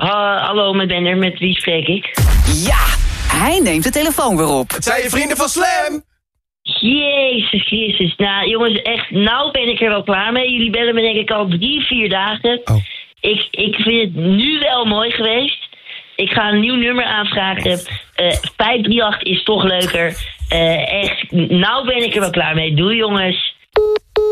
Hallo, met Benner, met wie spreek ik? Ja, hij neemt de telefoon weer op. Het zijn je vrienden van Slam! Jezus. Nou, jongens, echt, nou ben ik er wel klaar mee. Jullie bellen me denk ik al 3-4 dagen. Oh. Ik vind het nu wel mooi geweest. Ik ga een nieuw nummer aanvragen. 538 is toch leuker. Echt, nou ben ik er wel klaar mee. Doei, jongens.